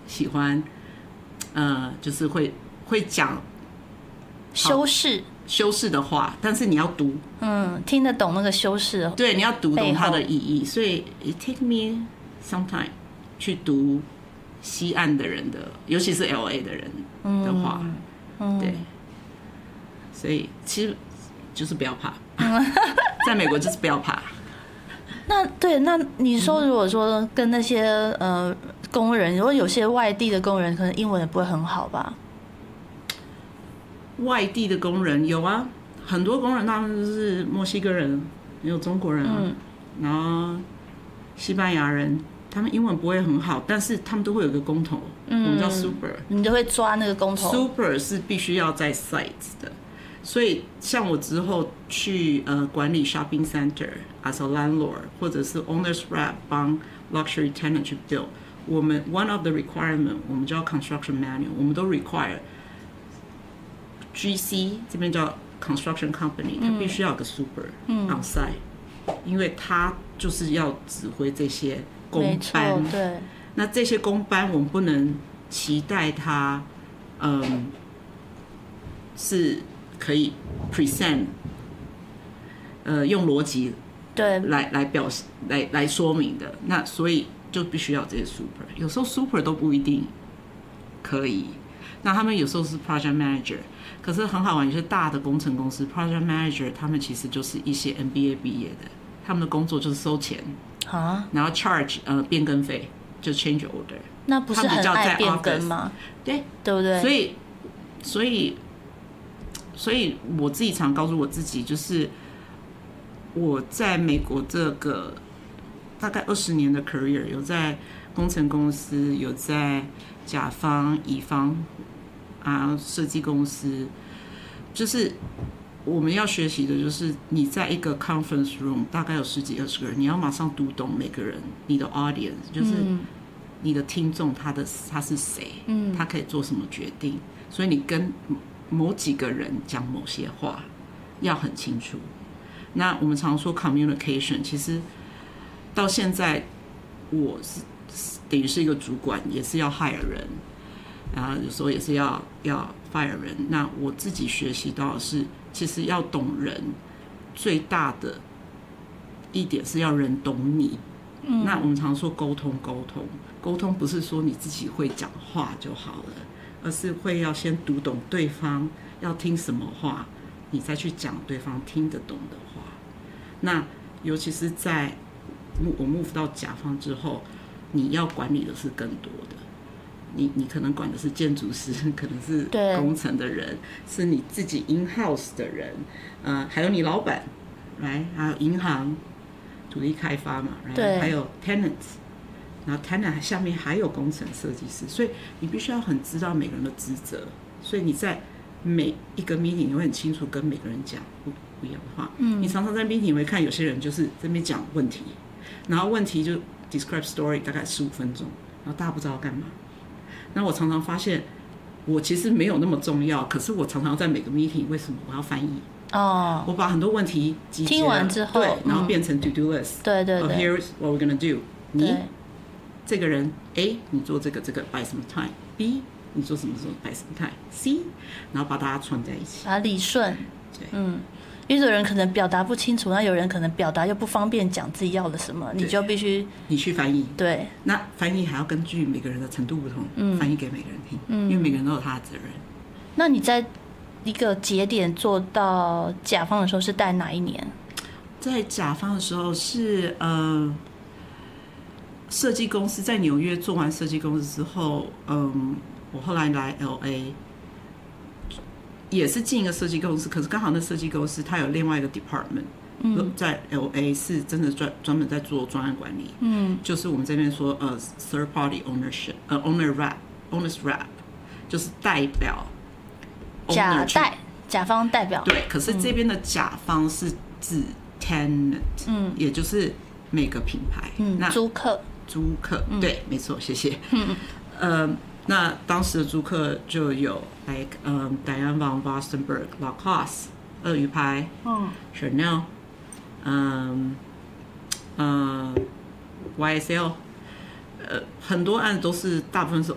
喜欢，就是会讲修饰的话，但是你要读， 听得懂那个修饰， 对，你要读懂它的意义。所以 it take me some time 去读西岸的人的，尤其是 LA 的人的话，对，所以其实就是不要怕，在美国就是不要怕。 那你说如果说跟那些工人，如果有些外地的工人，可能英文也不会很好吧？ 外地的工人有啊，很多工人他们是墨西哥人，也有中国人啊，然后西班牙人，他们英文不会很好，但是他们都会有个工头，我们叫 super， 你就会抓那个工头。 super 是必须要在 site 的，所以像我之后去管理 shopping center as a landlord， 或者是 owners rep 帮 luxury tenant 去 build， 我们 one of the requirement 我们叫 construction manual， 我们都 require。GC 这边叫 construction company， 它必须要有个 super outside，因为他就是要指挥这些工班。 对， 那这些工班我们不能期待他，是可以 present， 用逻辑对来表示来说明的。那所以就必须要这些 super， 有时候 super 都不一定可以。那他们有时候是 project manager， 可是很好玩，有些大的工程公司 project manager 他们其实就是一些 MBA 毕业的，他们的工作就是收钱然后 charge 变更费，就 change order。 那不是很爱变更吗？ 对， 对不对？ 所以我自己常告诉我自己，就是我在美国这个大概20年的 career， 有在工程公司，有在甲方、乙方设计公司，就是我们要学习的就是你在一个 conference room 大概有10几20个人，你要马上读懂每个人，你的 audience 就是你的听众他是谁，他可以做什么决定，所以你跟某几个人讲某些话要很清楚。那我们常说 communication， 其实到现在我是等于是一个主管，也是要 hire 人，有时候也是要 fire 人。那我自己学习到的是，其实要懂人，最大的一点是要人懂你。那我们常说沟通不是说你自己会讲话就好了，而是会要先读懂对方要听什么话，你再去讲对方听得懂的话。那尤其是在我 move 到甲方之后，你要管理的是更多的，你可能管的是建筑师，可能是工程的人，是你自己 in house 的人，还有你老板，来，还有银行、土地开发嘛，还有 tenants， 然后 tenant 下面还有工程设计师，所以你必须要很知道每个人的职责，所以你在每一个 meeting 你会很清楚跟每个人讲不一样的话。你常常在 meeting 你会看有些人就是在那边讲问题，然后问题就 describe story 大概15分钟，然后大家不知道要干嘛。那我常常发现我其实没有那么重要，可是我常常在每个 meeting 为什么我要翻译？我把很多问题集结了， 听完之后， 对，然后变成 to do list。对。Here's what we're gonna do。你这个人 A， 你做这个 by 什么 time？B， 你做什么 by 什么 time？C， 然后把大家串在一起， 把它理顺。 对， 因为有人可能表达不清楚，那有人可能表达又不方便讲自己要的什么，你就必须你去翻译。 对， 那翻译还要根据每个人的程度不同，翻译给每个人听，因为每个人都有他的责任。 那你在一个节点做到甲方的时候是在哪一年？ 在甲方的时候是设计公司在纽约做完设计公司之后，我后来来 LA。也是进一个设计公司，可是刚好那设计公司它有另外一个 department，在 LA 是真的专门在做专案管理，就是我们这边说third party ownership， owners rep， 就是代表甲方代表。 对，可是这边的甲方是指 tenant，也就是每个品牌，那租客，对，没错，谢谢。那当时的租客就有 like Diane von Furstenberg、Lacoste、鳄鱼牌、Chanel、YSL，很多案都是大部分是